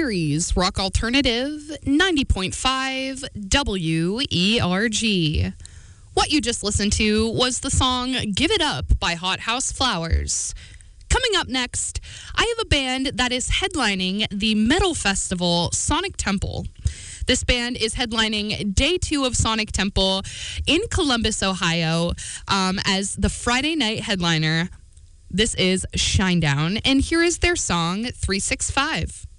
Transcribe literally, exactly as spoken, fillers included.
Mary's Rock Alternative, ninety point five W E R G. What you just listened to was the song Give It Up by Hot House Flowers. Coming up next, I have a band that is headlining the metal festival Sonic Temple. This band is headlining day two of Sonic Temple in Columbus, Ohio, um, as the Friday night headliner. This is Shinedown, and here is their song, three six five.